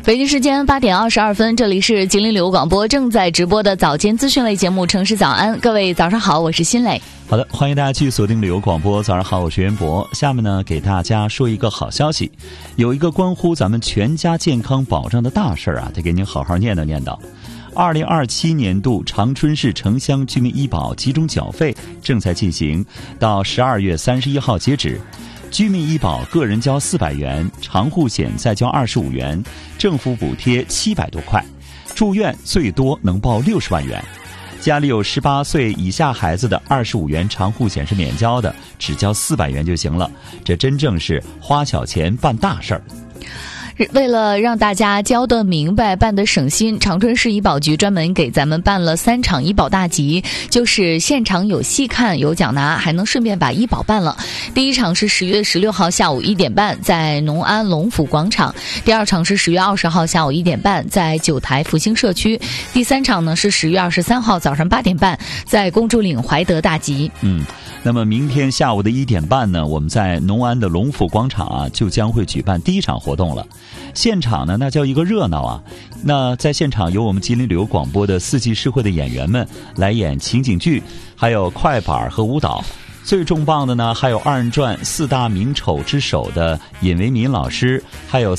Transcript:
北京时间8点22分，这里是吉林旅游广播正在直播的早间资讯类节目《城市早安》，各位早上好，我是辛磊。 好的，欢迎大家继续锁定旅游广播。早上好，我是袁博。下面呢，给大家说一个好消息，有一个关乎咱们全家健康保障的大事啊，得给您好好念叨念叨。2027年度长春市城乡居民医保集中缴费正在进行，到12月31号截止。居民医保个人交400元，长户险再交25元，政府补贴700多块，住院最多能报60万元。家里有18岁以下孩子的25元长户险是免交的，只交400元就行了。这真正是花小钱办大事儿。 为了让大家交得明白办得省心，长春市医保局专门给咱们办了3场医保大集，就是现场有戏看有奖拿，还能顺便把医保办了。第一场是10月16号下午1点半在农安龙府广场，第二场是10月20号下午1点半在九台复兴社区，第三场呢是10月23号早上8点半在公主岭怀德大集。 那么明天下午的1点半呢，我们在农安的龙府广场啊，就将会举办第一场活动了。现场呢，那叫一个热闹啊！那在现场有我们吉林旅游广播的4季诗会的演员们来演情景剧，还有快板和舞蹈。最重磅的呢，还有2人转4大名丑之首的尹维民老师，还有